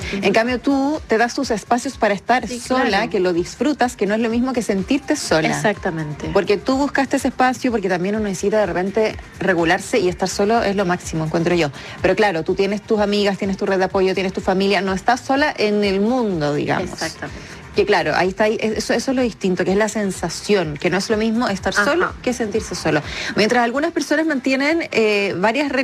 En cambio, tú te das tus espacios para estar sola, claro, que lo disfrutas, que no es lo mismo que sentirte sola. Exactamente. Porque tú buscaste ese espacio, porque también uno necesita de repente regularse y estar solo es lo máximo, encuentro yo. Pero claro, tú tienes tus amigas, tienes tu red de apoyo, tienes tu familia, no estás sola en el mundo, digamos. Exactamente. Que claro, ahí está, eso es lo distinto, que es la sensación, que no es lo mismo estar solo que sentirse solo. Mientras algunas personas mantienen varias relaciones